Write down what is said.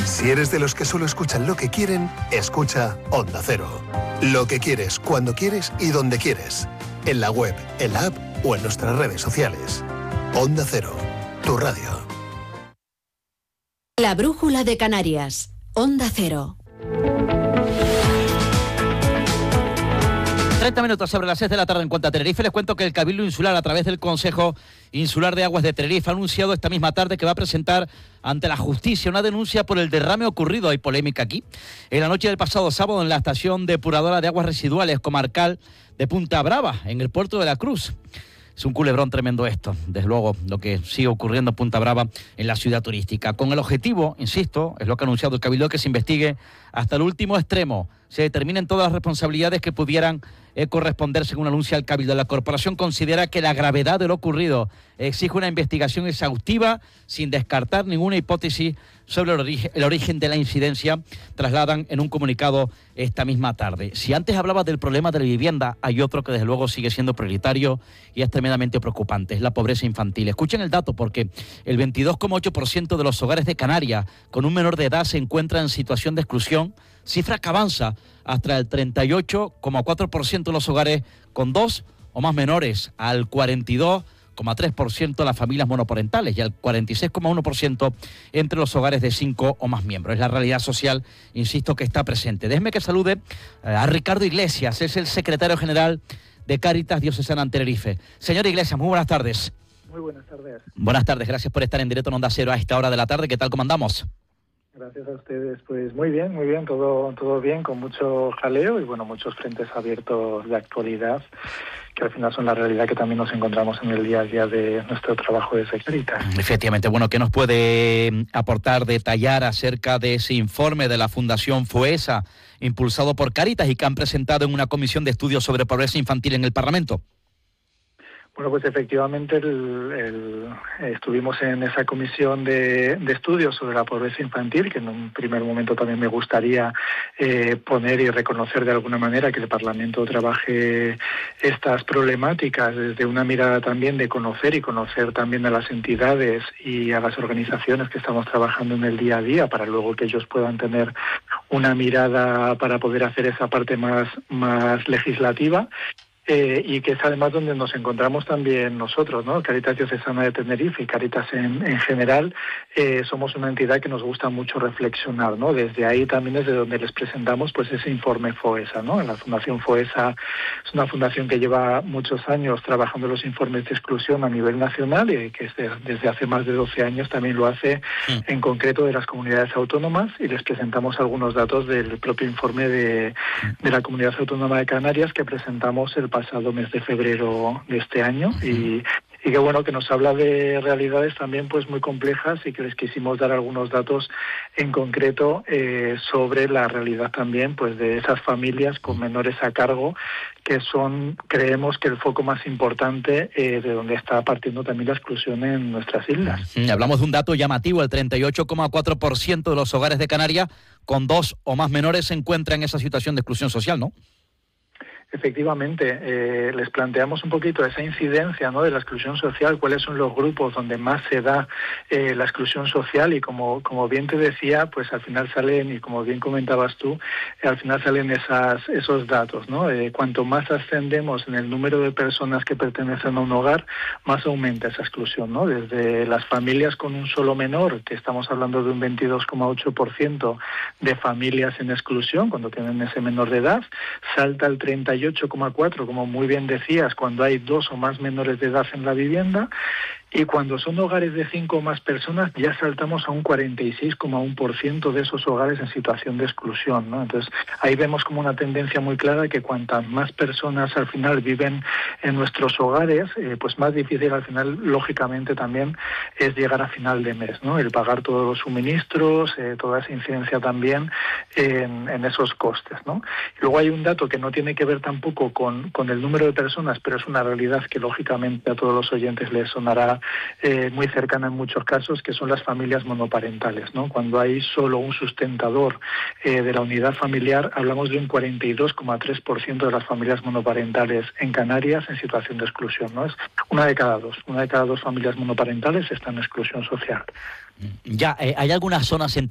Si eres de los que solo escuchan lo que quieren, escucha Onda Cero. Lo que quieres, cuando quieres y donde quieres. En la web, en la app o en nuestras redes sociales. Onda Cero, tu radio. La brújula de Canarias. Onda Cero. 30 minutos sobre las 6 de la tarde en cuanto a Tenerife. Les cuento que el Cabildo Insular, a través del Consejo Insular de Aguas de Tenerife, ha anunciado esta misma tarde que va a presentar ante la justicia una denuncia por el derrame ocurrido. Hay polémica aquí. En la noche del pasado sábado, en la estación depuradora de aguas residuales comarcal de Punta Brava, en el puerto de la Cruz. Es un culebrón tremendo esto, desde luego, lo que sigue ocurriendo en Punta Brava, en la ciudad turística. Con el objetivo, insisto, es lo que ha anunciado el Cabildo, que se investigue hasta el último extremo, se determinen todas las responsabilidades que pudieran corresponder, según anuncia el Cabildo. La corporación considera que la gravedad de lo ocurrido exige una investigación exhaustiva, sin descartar ninguna hipótesis sobre el origen de la incidencia, trasladan en un comunicado esta misma tarde. Si antes hablaba del problema de la vivienda, hay otro que desde luego sigue siendo prioritario y es tremendamente preocupante, es la pobreza infantil. Escuchen el dato, porque el 22,8% de los hogares de Canarias con un menor de edad se encuentra en situación de exclusión, cifra que avanza hasta el 38,4% de los hogares con 2 o más menores, al 42,3% de las familias monoparentales y al 46,1% entre los hogares de 5 o más miembros. Es la realidad social, insisto, que está presente. Déjeme que salude a Ricardo Iglesias, es el secretario general de Cáritas Diocesana en Tenerife. Señor Iglesias, muy buenas tardes. Muy buenas tardes. Buenas tardes, gracias por estar en directo en Onda Cero a esta hora de la tarde. ¿Qué tal, cómo andamos? Gracias a ustedes. Pues muy bien, todo bien, con mucho jaleo y bueno, muchos frentes abiertos de actualidad, que al final son la realidad que también nos encontramos en el día a día de nuestro trabajo desde Cáritas. Efectivamente, bueno, ¿qué nos puede aportar, detallar acerca de ese informe de la Fundación FOESA, impulsado por Cáritas y que han presentado en una comisión de estudios sobre pobreza infantil en el Parlamento? Bueno, pues efectivamente estuvimos en esa comisión de estudios sobre la pobreza infantil, que en un primer momento también me gustaría poner y reconocer de alguna manera que el Parlamento trabaje estas problemáticas desde una mirada también de conocer también a las entidades y a las organizaciones que estamos trabajando en el día a día, para luego que ellos puedan tener una mirada para poder hacer esa parte más legislativa. Y que es además donde nos encontramos también nosotros, ¿no? Cáritas Diocesana de Tenerife y Cáritas en general, somos una entidad que nos gusta mucho reflexionar, ¿no? Desde ahí también es de donde les presentamos pues ese informe FOESA, ¿no? La Fundación FOESA es una fundación que lleva muchos años trabajando los informes de exclusión a nivel nacional y que desde hace más de 12 años también lo hace en concreto de las comunidades autónomas, y les presentamos algunos datos del propio informe de la Comunidad Autónoma de Canarias que presentamos el pasado mes de febrero de este año, y que bueno, que nos habla de realidades también pues muy complejas, y que les quisimos dar algunos datos en concreto sobre la realidad también pues de esas familias con menores a cargo, que son, creemos, que el foco más importante de donde está partiendo también la exclusión en nuestras islas. Hablamos de un dato llamativo: el 38,4% de los hogares de Canarias con 2 o más menores se encuentran en esa situación de exclusión social, ¿no? Efectivamente, les planteamos un poquito esa incidencia, ¿no?, de la exclusión social, cuáles son los grupos donde más se da la exclusión social, y como bien te decía, pues al final salen, y como bien comentabas tú, al final salen esos datos, ¿no? Cuanto más ascendemos en el número de personas que pertenecen a un hogar, más aumenta esa exclusión, ¿no? Desde las familias con un solo menor, que estamos hablando de un 22,8% de familias en exclusión cuando tienen ese menor de edad, salta al 38,4%, como muy bien decías, cuando hay 2 o más menores de edad en la vivienda, y cuando son hogares de 5 o más personas ya saltamos a un 46,1% de esos hogares en situación de exclusión, ¿no? Entonces ahí vemos como una tendencia muy clara, que cuantas más personas al final viven en nuestros hogares, pues más difícil al final, lógicamente, también es llegar a final de mes, ¿no? El pagar todos los suministros, toda esa incidencia también en esos costes, ¿no? Y luego hay un dato que no tiene que ver tampoco con el número de personas, pero es una realidad que lógicamente a todos los oyentes les sonará muy cercana en muchos casos, que son las familias monoparentales, ¿no? Cuando hay solo un sustentador de la unidad familiar, hablamos de un 42,3% de las familias monoparentales en Canarias en situación de exclusión, ¿no? Es una de cada dos familias monoparentales están en exclusión social. Ya, hay algunas zonas en